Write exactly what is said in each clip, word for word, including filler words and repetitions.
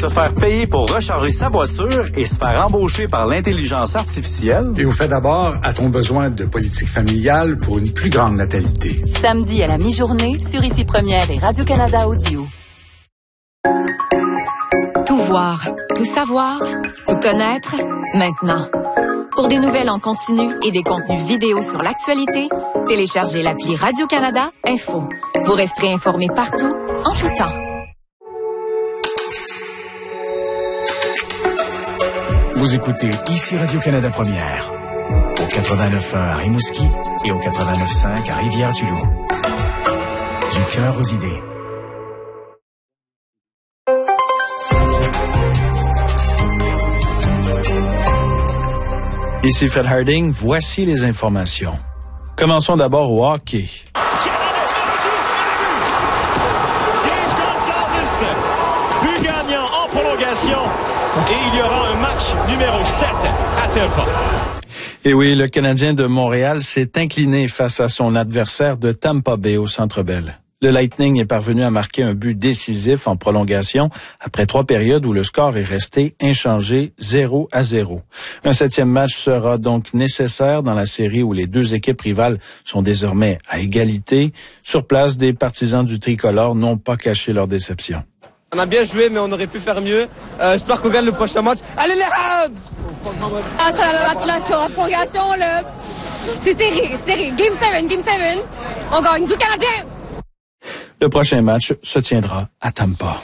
se faire payer pour recharger sa voiture et se faire embaucher par l'intelligence artificielle. Et au fait d'abord, a-t-on besoin de politique familiale pour une plus grande natalité? Samedi à la mi-journée, sur Ici Première et Radio-Canada Audio. Tout voir, tout savoir, tout connaître, maintenant. Pour des nouvelles en continu et des contenus vidéo sur l'actualité, téléchargez l'appli Radio-Canada Info. Vous resterez informés partout, en tout temps. Vous écoutez Ici Radio-Canada Première, au quatre-vingt-neuf point un à Rimouski et au quatre-vingt-neuf point cinq à Rivière-du-Loup. Du cœur aux idées. Ici Fred Harding, voici les informations. Commençons d'abord au hockey. But gagnant en prolongation et il y aura un match numéro sept à Tampa. Et oui, le Canadien de Montréal s'est incliné face à son adversaire de Tampa Bay au Centre Bell. Le Lightning est parvenu à marquer un but décisif en prolongation après trois périodes où le score est resté inchangé zéro à zéro. Un septième match sera donc nécessaire dans la série où les deux équipes rivales sont désormais à égalité. Sur place, des partisans du tricolore n'ont pas caché leur déception. On a bien joué, mais on aurait pu faire mieux. Euh, j'espère qu'on gagne le prochain match. Allez les Habs! Ah, ça, la, la, sur la prolongation, là, c'est serré, serré. Game sept, Game sept, on gagne du Canadien! Le prochain match se tiendra à Tampa.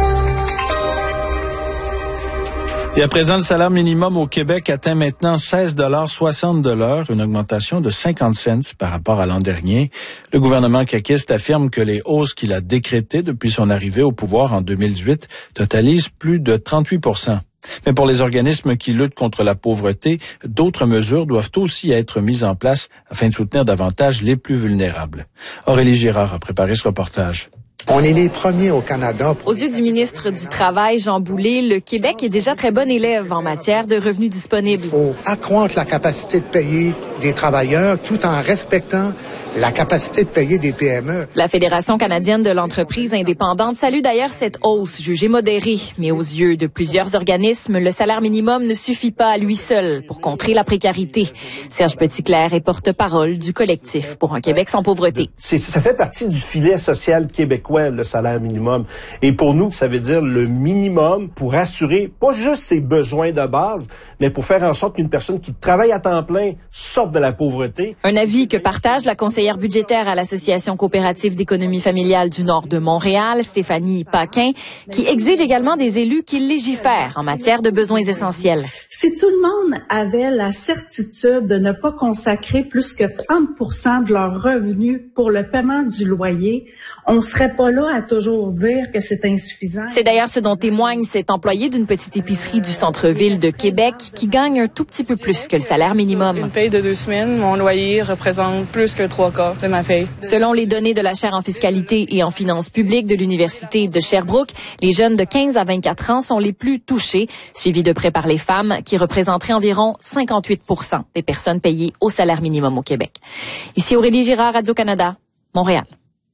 Et à présent, le salaire minimum au Québec atteint maintenant seize dollars soixante de l'heure, une augmentation de cinquante cents par rapport à l'an dernier. Le gouvernement caquiste affirme que les hausses qu'il a décrétées depuis son arrivée au pouvoir en deux mille dix-huit totalisent plus de trente-huit pour cent. Mais pour les organismes qui luttent contre la pauvreté, d'autres mesures doivent aussi être mises en place afin de soutenir davantage les plus vulnérables. Aurélie Girard a préparé ce reportage. On est les premiers au Canada. Aux yeux du ministre du Travail, Jean Boulet, le Québec est déjà très bon élève en matière de revenus disponibles. Il faut accroître la capacité de payer des travailleurs tout en respectant la capacité de payer des P M E. La Fédération canadienne de l'entreprise indépendante salue d'ailleurs cette hausse jugée modérée. Mais aux yeux de plusieurs organismes, le salaire minimum ne suffit pas à lui seul pour contrer la précarité. Serge Petitclerc est porte-parole du collectif pour un Québec sans pauvreté. C'est, ça fait partie du filet social québécois, le salaire minimum. Et pour nous, ça veut dire le minimum pour assurer pas juste ses besoins de base, mais pour faire en sorte qu'une personne qui travaille à temps plein sorte de la pauvreté. Un avis que partage la conseillère budgétaire à l'Association coopérative d'économie familiale du Nord de Montréal, Stéphanie Paquin, qui exige également des élus qui légifèrent en matière de besoins essentiels. Si tout le monde avait la certitude de ne pas consacrer plus que trente pour cent de leurs revenus pour le paiement du loyer, on serait pas là à toujours dire que c'est insuffisant. C'est d'ailleurs ce dont témoigne cet employé d'une petite épicerie du centre-ville de Québec qui gagne un tout petit peu plus que le salaire minimum. Une paye de deux semaines, mon loyer représente plus que trois quarts de ma paye. Selon les données de la chaire en fiscalité et en finances publiques de l'Université de Sherbrooke, les jeunes de quinze à vingt-quatre ans sont les plus touchés, suivis de près par les femmes qui représenteraient environ cinquante-huit pour cent des personnes payées au salaire minimum au Québec. Ici Aurélie Girard, Radio-Canada, Montréal.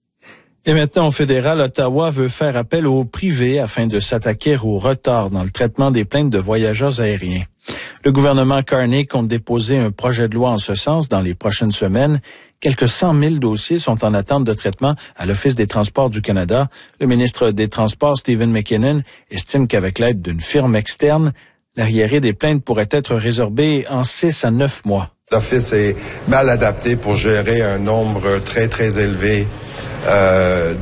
Et maintenant, au fédéral, Ottawa veut faire appel au privé afin de s'attaquer au retard dans le traitement des plaintes de voyageurs aériens. Le gouvernement Carney compte déposer un projet de loi en ce sens dans les prochaines semaines. Quelques cent mille dossiers sont en attente de traitement à l'Office des Transports du Canada. Le ministre des Transports, Stephen McKinnon, estime qu'avec l'aide d'une firme externe, l'arriéré des plaintes pourrait être résorbé en six à neuf mois. L'Office est mal adapté pour gérer un nombre très, très élevé euh,